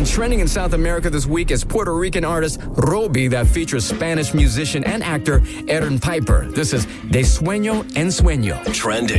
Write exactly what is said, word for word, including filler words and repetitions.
And trending in South America this week is Puerto Rican artist Roby that features Spanish musician and actor Aaron Piper. This is De Sueño en Sueño. Trending.